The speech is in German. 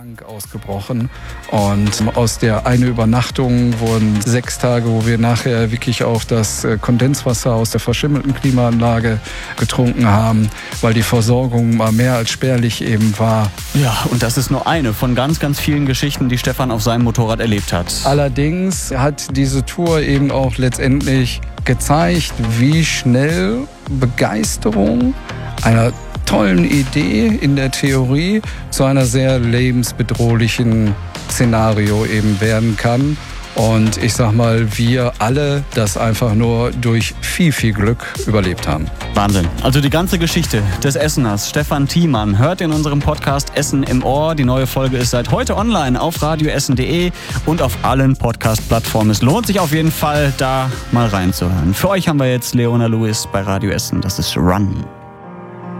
ausgebrochen und aus der eine Übernachtung wurden 6 Tage, wo wir nachher wirklich auch das Kondenswasser aus der verschimmelten Klimaanlage getrunken haben, weil die Versorgung mal mehr als spärlich eben war. Ja, und das ist nur eine von ganz, ganz vielen Geschichten, die Stefan auf seinem Motorrad erlebt hat. Allerdings hat diese Tour eben auch letztendlich gezeigt, wie schnell Begeisterung einer tollen Idee in der Theorie zu einer sehr lebensbedrohlichen Szenario eben werden kann. Und ich sag mal, wir alle das einfach nur durch viel, viel Glück überlebt haben. Wahnsinn. Also die ganze Geschichte des Esseners Stefan Thiemann hört in unserem Podcast Essen im Ohr. Die neue Folge ist seit heute online auf radioessen.de und auf allen Podcast-Plattformen. Es lohnt sich auf jeden Fall, da mal reinzuhören. Für euch haben wir jetzt Leona Lewis bei Radio Essen. Das ist Run.